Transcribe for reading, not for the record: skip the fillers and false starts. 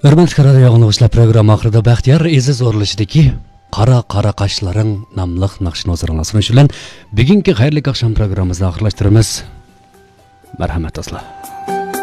Hürmetli radio anglagıçlar programı ahırda Baxtiyar Eziz o'rlashidagi Qara qoshlaring nomli naqshni o'zingizga sunush bilan bugungi xayrli oqshom programmamizni oxirlashtiramiz. Marhamat dostlar.